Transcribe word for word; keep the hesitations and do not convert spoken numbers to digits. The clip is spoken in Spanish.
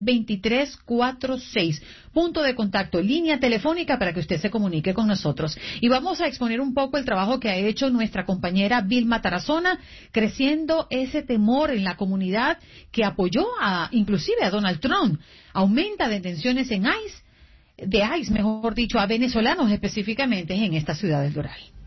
veintitrés cuarenta y seis. Punto de contacto, línea telefónica para que usted se comunique con nosotros. Y vamos a exponer un poco el trabajo que ha hecho nuestra compañera Vilma Tarazona, creciendo ese temor en la comunidad que apoyó a, inclusive a Donald Trump. Aumenta detenciones en ICE, de ICE, mejor dicho, a venezolanos específicamente en esta ciudad del Doral.